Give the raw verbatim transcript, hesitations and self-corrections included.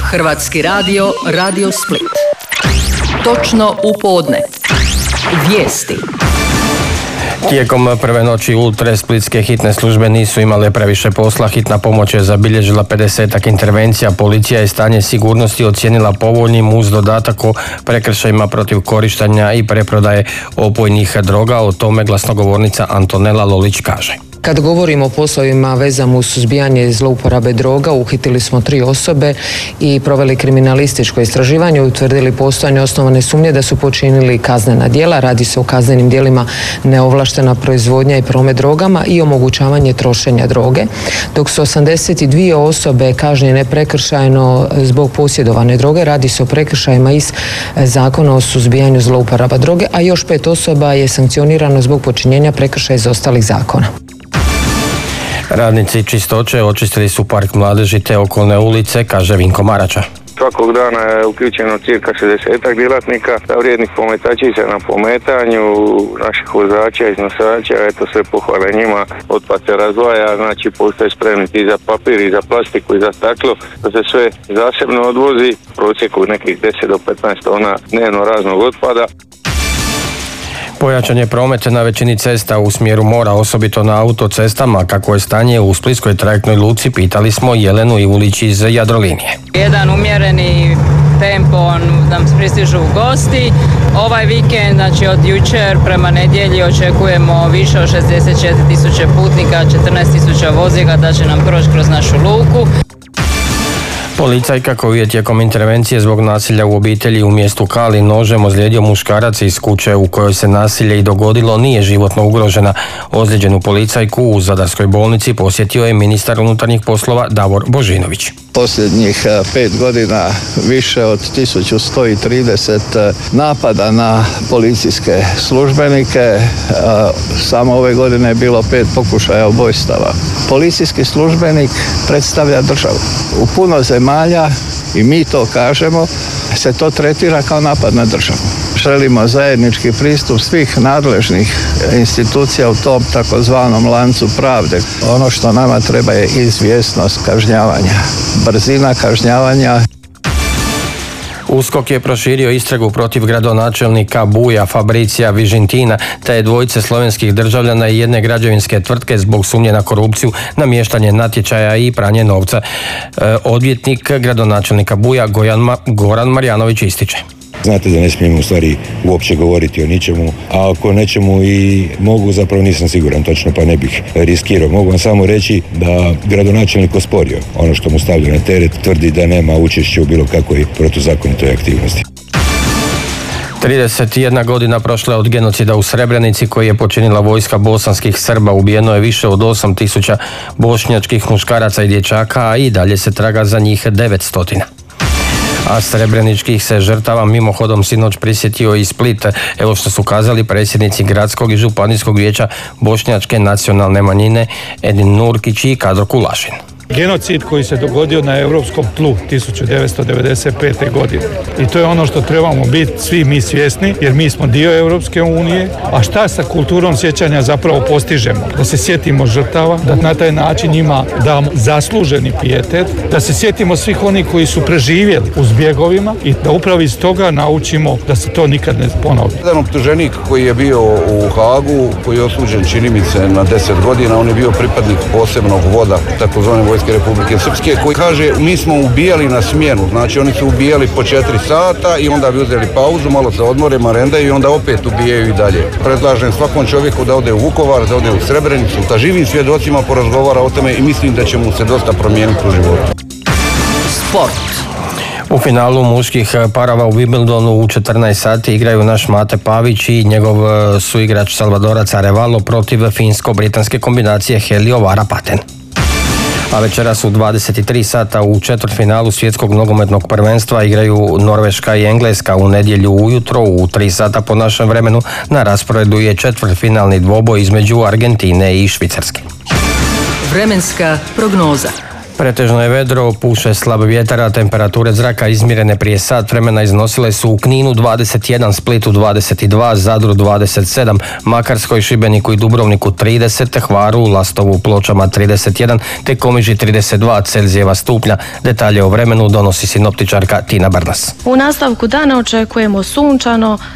Hrvatski radio, Radio Split. Točno u podne. Vijesti. Tijekom prve noći ultre splitske hitne službe nisu imale previše posla. Hitna pomoć je zabilježila pedesetak intervencija. Policija je stanje sigurnosti ocijenila povoljnim uz dodatak o prekršajima protiv korištenja i preprodaje opojnih droga. O tome glasnogovornica Antonela Lolić kaže. Kad govorimo o poslovima vezano uz suzbijanje zlouporabe droga, uhitili smo tri osobe i proveli kriminalističko istraživanje, utvrdili postojanje osnovane sumnje da su počinili kaznena djela. Radi se o kaznenim djelima neovlaštena proizvodnja i promet drogama i omogućavanje trošenja droge, dok su osamdeset dvije osobe kažnjene prekršajno zbog posjedovane droge. Radi se o prekršajima iz Zakona o suzbijanju zlouporaba droge, a još pet osoba je sankcionirano zbog počinjenja prekršaja iz ostalih zakona. Radnici čistoće očistili su park mladeži te okolne ulice, kaže Vinko Marača. Svakog dana je uključeno cirka šezdeset djelatnika, vrijednih pometačica na pometanju, naših vozača, iznosača, eto sve pohvale njima, otpad se razdvaja, znači postoje spremni i za papir, i za plastiku, i za staklo, da se sve zasebno odvozi, u prosjeku nekih deset do petnaest tona dnevno raznog otpada. Pojačan je promet na većini cesta u smjeru mora, osobito na autocestama. Kako je stanje u splitskoj trajektnoj luci, pitali smo Jelenu Ivulić iz Jadrolinije. Jedan umjereni tempo nam pristižu gosti. Ovaj vikend, znači od jučer prema nedjelji, očekujemo više od šezdeset četiri tisuće putnika, četrnaest tisuća vozila da će nam proći kroz našu luku. Policajka koju je tijekom intervencije zbog nasilja u obitelji u mjestu Kali nožem ozlijedio muškarac iz kuće u kojoj se nasilje i dogodilo nije životno ugrožena. Ozlijeđenu policajku u Zadarskoj bolnici posjetio je ministar unutarnjih poslova Davor Božinović. Posljednjih pet godina više od tisuću sto trideset napada na policijske službenike. Samo ove godine je bilo pet pokušaja ubojstava. Policijski službenik predstavlja državu. U puno zemalja, i mi to kažemo, se to tretira kao napad na državu. Želimo zajednički pristup svih nadležnih institucija u tom takozvanom lancu pravde. Ono što nama treba je izvjesnost kažnjavanja, brzina kažnjavanja. USKOK je proširio istragu protiv gradonačelnika Buja Fabricija Vižintina te dvojice slovenskih državljana i jedne građevinske tvrtke zbog sumnje na korupciju, namještanje natječaja i pranje novca. E, odvjetnik gradonačelnika Buja Goran, Goran Marjanović ističe. Znate da ne smijemo u stvari uopće govoriti o ničemu, a ako nečemu i mogu, zapravo nisam siguran točno, pa ne bih riskirao. Mogu vam samo reći da gradonačelnik osporio ono što mu stavlja na teret, tvrdi da nema učešća u bilo kakvoj protuzakonitoj aktivnosti. trideset jedna godina prošla od genocida u Srebrenici koji je počinila vojska bosanskih Srba. Ubijeno je više od osam tisuća bošnjačkih muškaraca i dječaka, a i dalje se traga za njih devetsto. A srebreničkih se žrtava mimohodom sinoć prisjetio i Split. Evo što su kazali predsjednici gradskog i županijskog vijeća bošnjačke nacionalne manjine Edin Nurkić i Kadro Kulašin. Genocid koji se dogodio na europskom tlu tisuću devetsto devedeset pete. godine. I to je ono što trebamo biti svi mi svjesni, jer mi smo dio Europske unije, a šta sa kulturom sjećanja zapravo postižemo? Da se sjetimo žrtava, da na taj način njima damo zasluženi pijetet, da se sjetimo svih onih koji su preživjeli u zbjegovima i da upravo iz toga naučimo da se to nikad ne ponovi. Jedan optuženik koji je bio u Hagu, koji je osuđen čini mi se na deset godina, on je bio pripadnik posebnog voda, takozvane vojske Republike Srpske, koji kaže mi smo ubijali na smjenu, znači oni su ubijali po četiri sata i onda bi uzeli pauzu, malo se odmore, marendaju i onda opet ubijaju i dalje. Predlažem svakom čovjeku da ode u Vukovar, da ode u Srebrenicu, da živim svjedocima porazgovara o tome i mislim da će mu se dosta promijeniti u životu. Sport. U finalu muških parova u Wimbledonu u četrnaest sati igraju naš Mate Pavić i njegov suigrač Salvadorac Arevalo protiv finsko-britanske kombinacije Helio Vara-Paten. A večeras u dvadeset tri sata u četvrtfinalu svjetskog nogometnog prvenstva igraju Norveška i Engleska. U nedjelju ujutro u tri sata po našem vremenu na rasporedu je četvrtfinalni dvoboj između Argentine i Švicarske. Vremenska prognoza. Pretežno je vedro, puše slab vjetar, a temperature zraka izmjerene prije sat vremena iznosile su u Kninu dvadeset jedan, Splitu dvadeset dva, Zadru dvadeset sedam, Makarskoj, Šibeniku i Dubrovniku trideset, Hvaru, Lastovu, Pločama trideset jedan, te Komiži trideset dva Celzijeva stupnja. Detalje o vremenu donosi sinoptičarka Tina Brnas. U nastavku dana očekujemo sunčano,